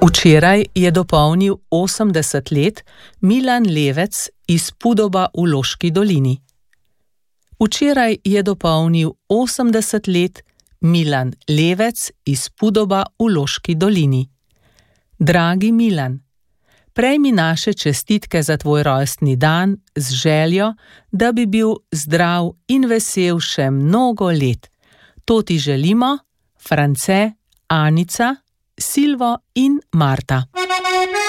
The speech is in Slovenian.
Včeraj je dopolnil 80 let Milan Levec iz Pudoba v Loški dolini. Včeraj je dopolnil 80 let Milan Levec iz Pudoba v Loški dolini. Dragi Milan, prejmi naše čestitke za tvoj rojstni dan z željo, da bi bil zdrav in vesel še mnogo let. To ti želimo, France, Anica, Silvo in Marta.